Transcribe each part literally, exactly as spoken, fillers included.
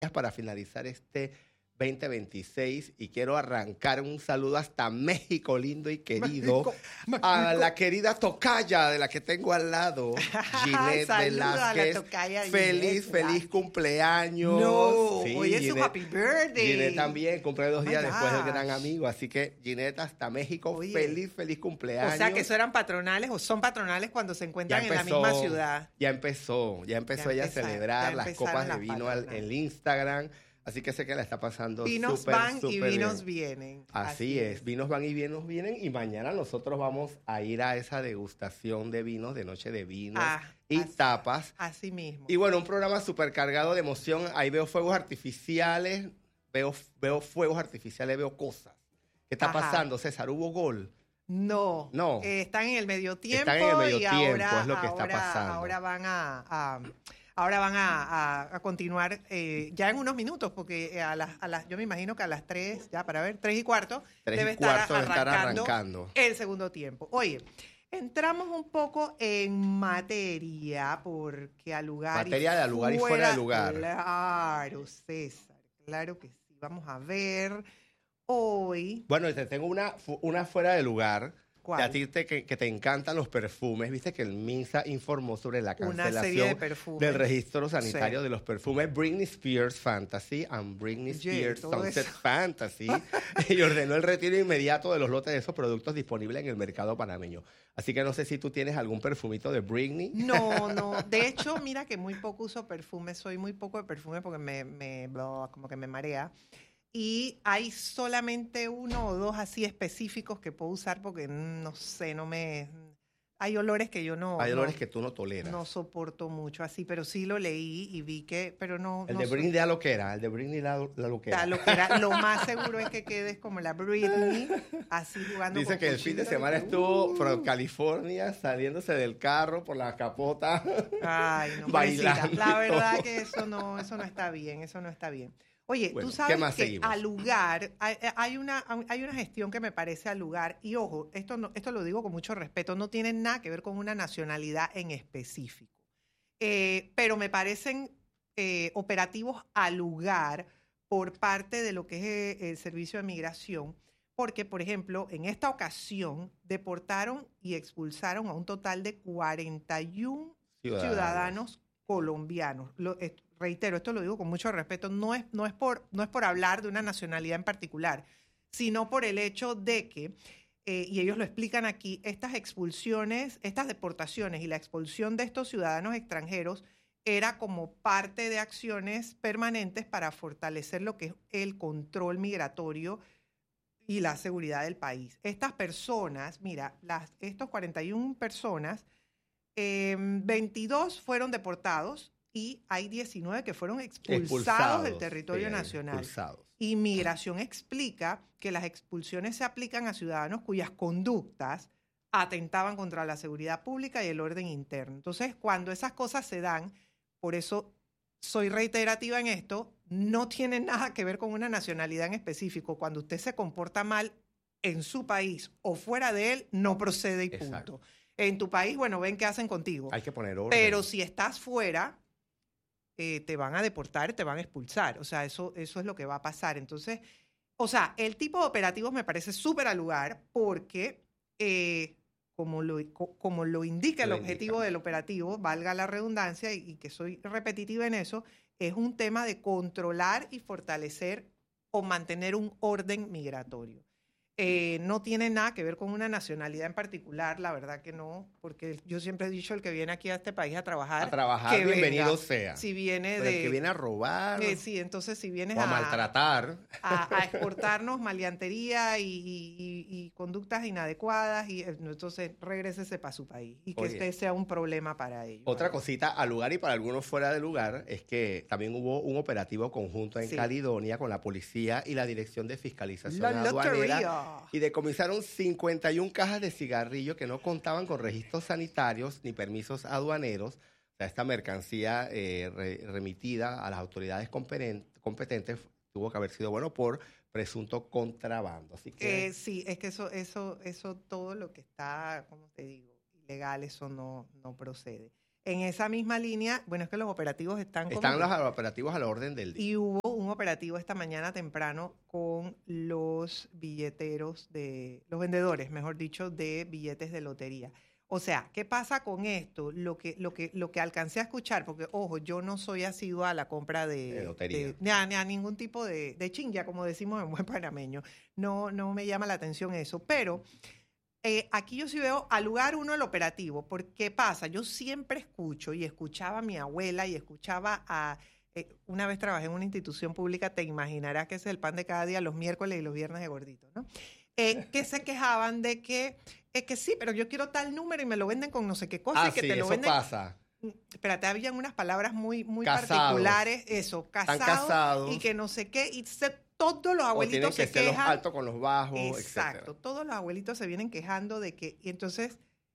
para finalizar este veinte veintiséis y quiero arrancar un saludo hasta México, lindo y querido, México, México. a la querida tocaya de la que tengo al lado, Ginette Velázquez. Feliz, Ginette, feliz cumpleaños. No, sí, hoy es su Ginette, happy birthday. Ginette también, cumple dos Oh días my después del gosh. gran amigo, así que Ginette hasta México, Oye. feliz, feliz cumpleaños. O sea, que eso eran patronales o son patronales cuando se encuentran en la misma ciudad. Ya empezó, ya empezó Ya ella a empezaron, celebrar ya las empezaron copas de las vino al, patronales. en el Instagram. Así que sé que la está pasando Vinos súper, van y súper vinos bien. vienen. Así es, vinos van y vinos vienen. Y mañana nosotros vamos a ir a esa degustación de vinos, de noche de vinos Ah, y así, tapas. Así mismo. Y bueno, un programa súper cargado de emoción. Ahí veo fuegos artificiales, veo, veo fuegos artificiales, veo cosas. ¿Qué está Ajá. pasando, César? ¿Hubo gol? No, No. eh, están en el medio tiempo. Están en el medio y tiempo, ahora, es lo que está ahora- pasando. Ahora van a, a- ahora van a, a- a continuar eh, ya en unos minutos, porque a las, a las, yo me imagino que a las tres, ya para ver, tres y cuarto, Tres y debe estar, cuarto debe estar arrancando arrancando. el segundo tiempo. Oye, entramos un poco en materia, porque al lugar Materia de al lugar y fuera de lugar. Claro, César, claro que sí. Vamos a ver hoy. Bueno, te tengo una, fu- una fuera de lugar. ¿Cuál? Que a ti te, que, que te encantan los perfumes. Viste que el MINSA informó sobre la Una serie de cancelación perfumes. del registro sanitario Sí. de los perfumes Britney Spears Fantasy and Britney Oye, Spears todo Sunset eso. Fantasy y ordenó el retiro inmediato de los lotes de esos productos disponibles en el mercado panameño. Así que no sé si tú tienes algún perfumito de Britney. No, no. De hecho, mira que muy poco uso perfume. Soy muy poco de perfume porque me, me blah, como que me marea. Y hay solamente uno o dos así específicos que puedo usar porque no sé, no me. Hay olores que yo no. Hay olores no, que tú no toleras. no soporto mucho así, pero sí lo leí y vi que, pero no. el no de soy- Britney da lo que era. El de Britney da la lo que era. Da lo que era. Lo más seguro es que quedes como la Britney, así jugando Dice con que el fin de cuchillo. semana estuvo Uh. por California saliéndose del carro por la capota. Ay, no, bailando. pobrecita. La verdad que eso no, eso no está bien, eso no está bien. Oye, Bueno, tú ¿qué sabes más que seguimos? al lugar, hay, hay una, hay una gestión que me parece al lugar, y ojo, esto, no, esto lo digo con mucho respeto, no tiene nada que ver con una nacionalidad en específico, Eh, pero me parecen eh, operativos al lugar por parte de lo que es eh, el Servicio de Migración, porque, por ejemplo, en esta ocasión deportaron y expulsaron a un total de cuarenta y uno Ciudadanos. ciudadanos colombianos. Lo, eh, reitero, esto lo digo con mucho respeto, no es, no, es por, no es por hablar de una nacionalidad en particular, sino por el hecho de que, eh, y ellos lo explican aquí, estas expulsiones, estas deportaciones y la expulsión de estos ciudadanos extranjeros era como parte de acciones permanentes para fortalecer lo que es el control migratorio y la seguridad del país. Estas personas, mira, las, estos cuarenta y una personas, eh, veintidós fueron deportados y hay diecinueve que fueron expulsados, Expulsados del territorio sí, nacional. Expulsados. Y Migración explica que las expulsiones se aplican a ciudadanos cuyas conductas atentaban contra la seguridad pública y el orden interno. Entonces, cuando esas cosas se dan, por eso soy reiterativa en esto, no tiene nada que ver con una nacionalidad en específico. Cuando usted se comporta mal en su país o fuera de él, no procede y punto. Exacto. En tu país, bueno, ven qué hacen contigo. Hay que poner orden. Pero si estás fuera, eh, te van a deportar, te van a expulsar. O sea, eso, eso es lo que va a pasar. Entonces, o sea, el tipo de operativos me parece súper al lugar porque, eh, como, lo, co- como lo indica el Lo objetivo indica. del operativo, valga la redundancia y, y que soy repetitiva en eso, es un tema de controlar y fortalecer o mantener un orden migratorio. Eh, no tiene nada que ver con una nacionalidad en particular, la verdad que no, porque yo siempre he dicho, el que viene aquí a este país a trabajar, a trabajar, que bienvenido venga. sea. Si viene Pero de... el que viene a robar eh, sí, entonces si vienes o a, a, maltratar. a, a exportarnos maleantería y, y- y- y conductas inadecuadas, y eh, entonces regrésese para su país y que Oye. este sea un problema para ellos. Otra cosita al lugar y para algunos fuera de lugar es que también hubo un operativo conjunto en Sí. Caledonia con la policía y la Dirección de Fiscalización La Aduanera lotería. y decomisaron cincuenta y una cajas de cigarrillo que no contaban con registros sanitarios ni permisos aduaneros. O sea, esta mercancía eh, re- remitida a las autoridades competen- competentes tuvo que haber sido, bueno, por presunto contrabando. Así que Eh, sí, es que eso, eso, eso, todo lo que está, como te digo, ilegal, eso no, no procede. En esa misma línea, bueno, es que los operativos están como... Están los operativos a la orden del día. Y hubo un operativo esta mañana temprano con los billeteros de... los vendedores, mejor dicho, de billetes de lotería. O sea, ¿qué pasa con esto? Lo que, lo que, lo que alcancé a escuchar, porque, ojo, yo no soy asidua a la compra de... De lotería. De, ni, a, ni a ningún tipo de, de chinga, como decimos en buen panameño. No, no me llama la atención eso, pero... Eh, aquí yo sí veo al lugar uno el operativo, porque ¿qué pasa? Yo siempre escucho y escuchaba a mi abuela y escuchaba a... Eh, una vez trabajé en una institución pública, te imaginarás que ese es el pan de cada día, los miércoles y los viernes de gordito, ¿no? Eh, que se quejaban de que, es que sí, pero yo quiero tal número y me lo venden con no sé qué cosa Ah, y que sí, te lo eso venden... pasa. Espérate, habían unas palabras muy, muy Casados. particulares, eso, casados, casados. y que no sé qué, y se, todos los abuelitos o tienen se que ser quejan. los altos con los bajos, Exacto, etcétera. todos los abuelitos se vienen quejando de que, y entonces,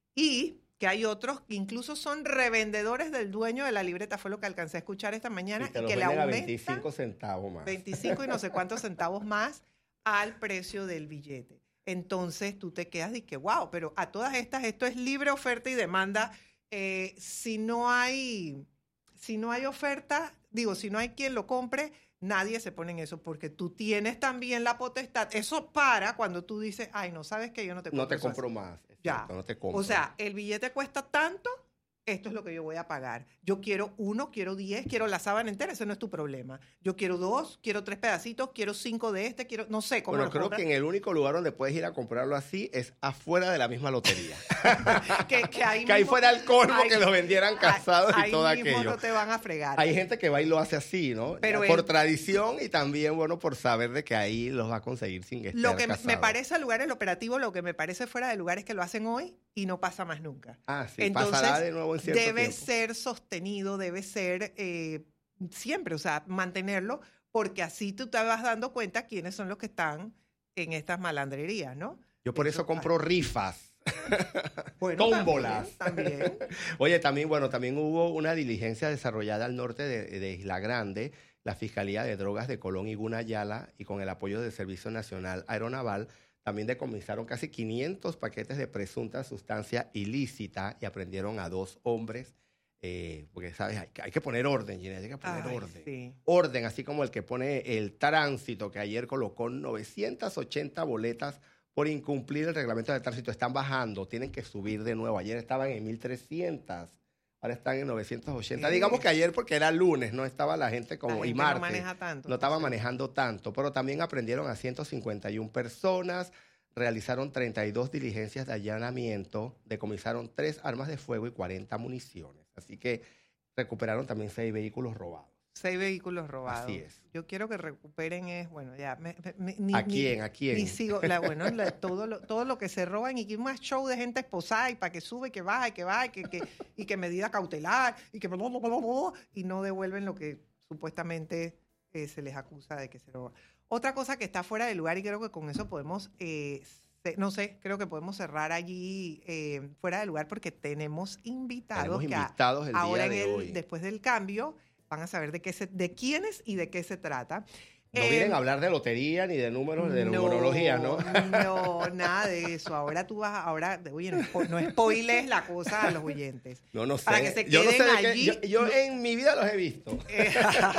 y que hay otros que incluso son revendedores del dueño de la libreta, fue lo que alcancé a escuchar esta mañana, Y, te y los que le venden a aumentan veinticinco centavos más. veinticinco y no sé cuántos centavos más al precio del billete. Entonces tú te quedas y que, wow, pero a todas estas esto es libre oferta y demanda. Eh, si no hay, si no hay oferta, digo, si no hay quien lo compre, nadie se pone en eso, porque tú tienes también la potestad. Eso para cuando tú dices, ay, no, ¿sabes qué? Yo no te compro No te eso compro así. más. Es Ya. cierto, no te compro. O sea, el billete cuesta tanto, esto es lo que yo voy a pagar. Yo quiero uno, quiero diez, quiero la sábana entera, ese no es tu problema. Yo quiero dos, quiero tres pedacitos, quiero cinco de este, quiero, no sé cómo Bueno, lo creo compras. que en el único lugar donde puedes ir a comprarlo así es afuera de la misma lotería. que, que ahí, que ahí mismo- fuera el colmo ahí- que los vendieran casados ahí y todo mismo aquello. no te van a fregar. Hay gente que va y lo hace así, ¿no? Pero por el- tradición y también, bueno, por saber de que ahí los va a conseguir sin estar Lo que me- casado. me parece al lugar el operativo, lo que me parece fuera de lugar es que lo hacen hoy y no pasa más nunca. Ah, sí, Entonces, pasará de nuevo en cierto debe tiempo. ser sostenido, debe ser eh, siempre, o sea, mantenerlo, porque así tú te vas dando cuenta quiénes son los que están en estas malandrerías, ¿no? Yo por eso compro rifas. Bueno, tómbolas. También, también. Oye, también, bueno, también hubo una diligencia desarrollada al norte de, de Isla Grande, la Fiscalía de Drogas de Colón y Gunayala, y con el apoyo del Servicio Nacional Aeronaval, también decomisaron casi quinientos paquetes de presunta sustancia ilícita y aprendieron a dos hombres. Eh, porque, ¿sabes? Hay, hay que poner orden, Ginette, hay que poner Ay, orden. sí. Orden, así como el que pone el tránsito, que ayer colocó novecientas ochenta boletas por incumplir el reglamento de tránsito. Están bajando, tienen que subir de nuevo. Ayer estaban en mil trescientas, ahora están en novecientos ochenta. Sí. Digamos que ayer porque era lunes, no estaba la gente como, La y gente martes. no maneja tanto. No estaba entonces. manejando tanto, pero también aprendieron a ciento cincuenta y una personas, realizaron treinta y dos diligencias de allanamiento, decomisaron tres armas de fuego y cuarenta municiones. Así que recuperaron también seis vehículos robados. Seis vehículos robados. Así es. Yo quiero que recuperen es, bueno, ya. Me, me, ni, ¿A ni- quién? ¿A quién? Ni sigo, la, bueno, la- todo, lo, todo lo que se roban y que más show de gente esposada y para que sube, que baja, y que baja, y que, que, y que medida cautelar, y que y no devuelven lo que supuestamente eh, se les acusa de que se roba. Otra cosa que está fuera de lugar y creo que con eso podemos, eh, se- no sé, creo que podemos cerrar allí eh, fuera de lugar porque tenemos invitados Tenemos que a- invitados el ahora día en de el, hoy. después del cambio van a saber de qué se, de quiénes y de qué se trata. No Eh, vienen a hablar de lotería ni de números, de no, numerología, ¿no? No, nada de eso. Ahora tú vas, a- ahora, oye, no, spo- no spoiles la cosa a los oyentes. No, no sé. Para que se yo no sé queden de qué- allí. yo, yo en mi vida los he visto. Eh,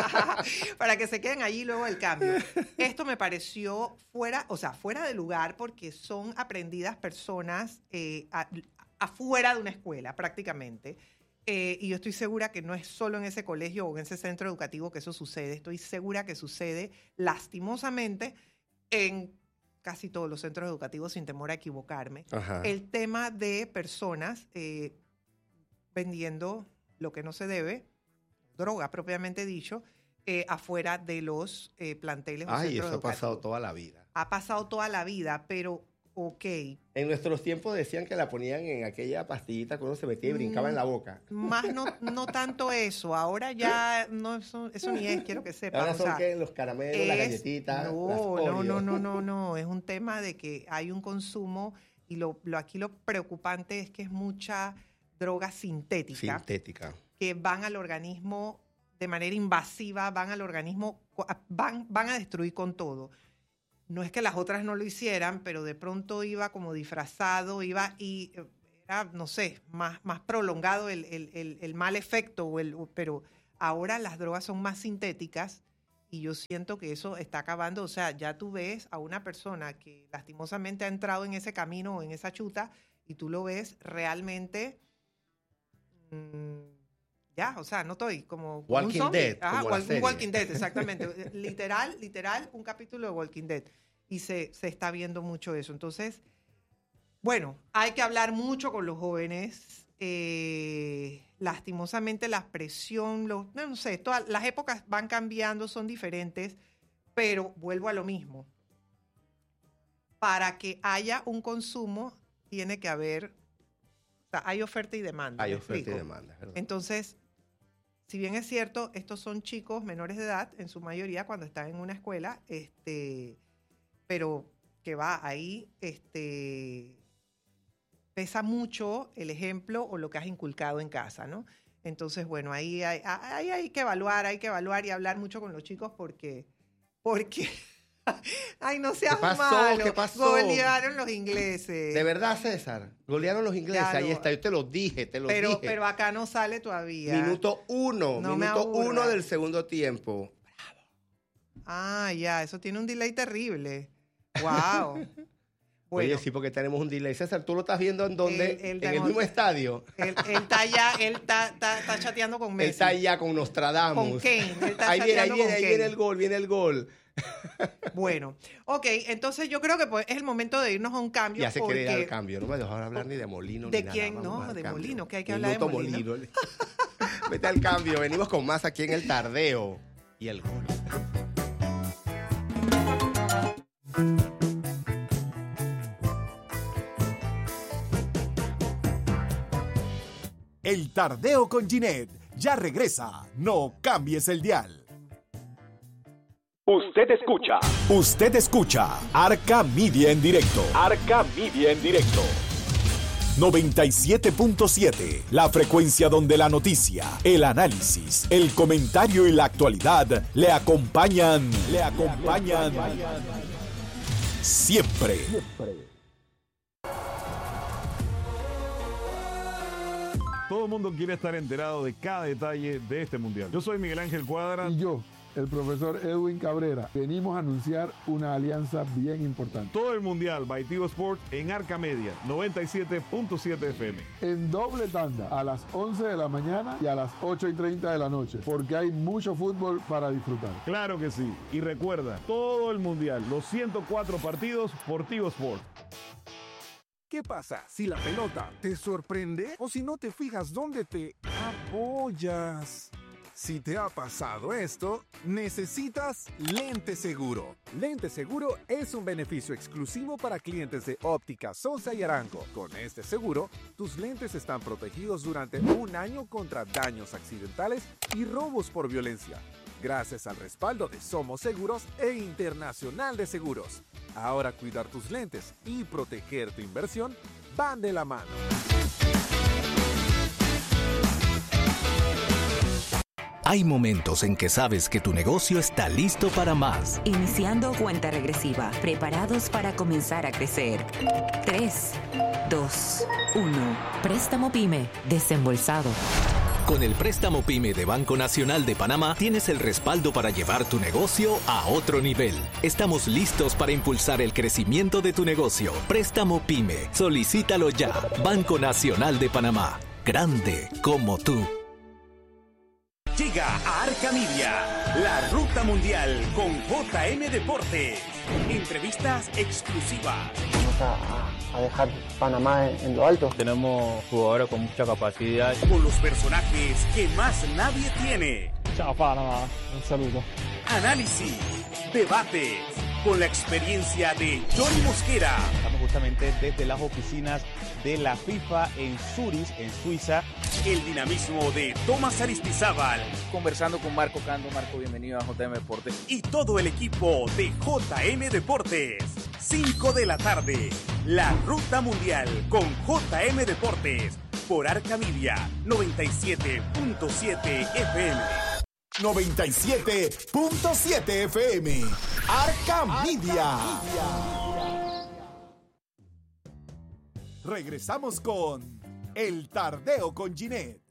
para que se queden allí luego del cambio. Esto me pareció fuera, o sea, fuera de lugar porque son aprendidas personas eh, a- afuera de una escuela prácticamente. Eh, y yo estoy segura que no es solo en ese colegio o en ese centro educativo que eso sucede. Estoy segura que sucede lastimosamente en casi todos los centros educativos, sin temor a equivocarme. Ajá. El tema de personas eh, vendiendo lo que no se debe, droga propiamente dicho, eh, afuera de los eh, planteles o Ay, centros eso ha pasado educativos. toda la vida. Ha pasado toda la vida, pero ok. En nuestros tiempos decían que la ponían en aquella pastillita que uno se metía y brincaba Mm, en la boca. Más no, no tanto eso. Ahora ya no eso, eso ni es, quiero que sepan. Ahora o son sea, que los caramelos, las es- galletitas, las No, no, Oreo. no, no, no, no. Es un tema de que hay un consumo y lo, lo aquí lo preocupante es que es mucha droga sintética Sintética. que van al organismo de manera invasiva, van al organismo, van, van a destruir con todo. No es que las otras no lo hicieran, pero de pronto iba como disfrazado, iba y era, no sé, más, más prolongado el, el, el, el mal efecto, o el, pero ahora las drogas son más sintéticas y yo siento que eso está acabando. O sea, ya tú ves a una persona que lastimosamente ha entrado en ese camino o en esa chuta y tú lo ves realmente... Mmm, ya, o sea, no estoy como, como Walking un zombie. Dead, Ajá, como la un serie. Walking Dead, exactamente. literal, literal, un capítulo de Walking Dead. Y se, se está viendo mucho eso. Entonces, bueno, hay que hablar mucho con los jóvenes. Eh, lastimosamente la presión, los, no, no sé, todas las épocas van cambiando, son diferentes, pero vuelvo a lo mismo. Para que haya un consumo, tiene que haber, o sea, hay oferta y demanda. Hay ¿me oferta explico? y demanda, ¿verdad? Entonces, si bien es cierto, estos son chicos menores de edad, en su mayoría cuando están en una escuela, este, pero que va ahí, este, pesa mucho el ejemplo o lo que has inculcado en casa, ¿no? Entonces, bueno, ahí hay, ahí hay que evaluar, hay que evaluar y hablar mucho con los chicos porque, porque, ay, no seas ¿Qué pasó? malo, ¿Qué pasó? golearon los ingleses. De verdad, César, golearon los ingleses, Claro. ahí está, yo te lo dije, te lo pero, dije. pero acá no sale todavía. Minuto uno, No me minuto aburra. uno del segundo tiempo. Ah, ya, eso tiene un delay terrible. Wow. Bueno, Oye, sí, porque tenemos un delay. César, ¿tú lo estás viendo en dónde? El- el en el demo- mismo estadio. él, él está ya, él está, está, está chateando con Messi. Él está allá con Nostradamus. Con Kane, él está ahí viene, ahí chateando viene, con ahí Kane. viene el gol, viene el gol. Bueno, ok, entonces yo creo que pues, es el momento de irnos a un cambio. Ya se quiere ir porque- al cambio. No me dejó hablar ni de Molino ¿De ni quién? nada. Vamos No, al de cambio. Molino, que hay que hablar de Minuto Molino. Vete al cambio. Venimos con más aquí en El Tardeo. Y el gol. El Tardeo con Ginette ya regresa. No cambies el dial. Usted escucha Usted escucha Arca Media en directo. Arca Media en directo. noventa y siete punto siete, la frecuencia donde la noticia, el análisis, el comentario y la actualidad le acompañan, le acompañan siempre. Todo el mundo quiere estar enterado de cada detalle de este mundial. Yo soy Miguel Ángel Cuadra. Y yo, el profesor Edwin Cabrera, venimos a anunciar una alianza bien importante. Todo el mundial by Tigo Sports en Arca Media, noventa y siete punto siete F M. En doble tanda, a las once de la mañana y a las ocho y treinta de la noche, porque hay mucho fútbol para disfrutar. Claro que sí. Y recuerda, todo el mundial, los ciento cuatro partidos por Tigo Sports. ¿Qué pasa si la pelota te sorprende o si no te fijas dónde te apoyas? Si te ha pasado esto, necesitas Lente Seguro. Lente Seguro es un beneficio exclusivo para clientes de Óptica Sosa y Arango. Con este seguro, tus lentes están protegidos durante un año contra daños accidentales y robos por violencia, gracias al respaldo de Somos Seguros e Internacional de Seguros. Ahora cuidar tus lentes y proteger tu inversión van de la mano. Hay momentos en que sabes que tu negocio está listo para más. Iniciando cuenta regresiva, preparados para comenzar a crecer. tres, dos, uno. Préstamo PYME, desembolsado. Con el préstamo PYME de Banco Nacional de Panamá tienes el respaldo para llevar tu negocio a otro nivel. Estamos listos para impulsar el crecimiento de tu negocio. Préstamo PYME. Solicítalo ya. Banco Nacional de Panamá. Grande como tú. Llega a Arca Media, la ruta mundial con J M Deportes. Entrevistas exclusivas. Vamos a, a dejar Panamá en, en lo alto. Tenemos jugadores con mucha capacidad. Con los personajes que más nadie tiene. Chao Panamá, un saludo. Análisis, debates, con la experiencia de Johnny Mosquera. Estamos justamente desde las oficinas de la FIFA en Zurich, en Suiza. El dinamismo de Tomás Aristizábal. Conversando con Marco Cando. Marco, bienvenido a J M Deportes. Y todo el equipo de J M Deportes. cinco de la tarde. La Ruta Mundial con J M Deportes. Por Arca Media, noventa y siete punto siete F M. noventa y siete punto siete F M. Arca Media. Regresamos con El Tardeo con Ginette.